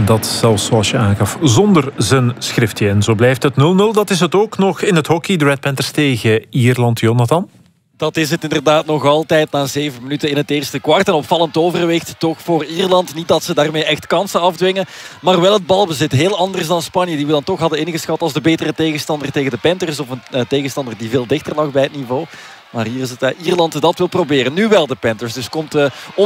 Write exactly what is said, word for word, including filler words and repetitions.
dat zelfs, zoals je aangaf, zonder zijn schriftje. En zo blijft het nul nul. Dat is het ook nog in het hockey. De Red Panthers tegen Ierland, Jonathan. Dat is het inderdaad nog altijd na zeven minuten in het eerste kwart. En opvallend overwicht toch voor Ierland. Niet dat ze daarmee echt kansen afdwingen, maar wel het balbezit. Heel anders dan Spanje, die we dan toch hadden ingeschat als de betere tegenstander tegen de Panthers. Of een uh, tegenstander die veel dichter lag bij het niveau. Maar hier is het uh, Ierland dat wil proberen. Nu wel de Panthers. Dus komt uh,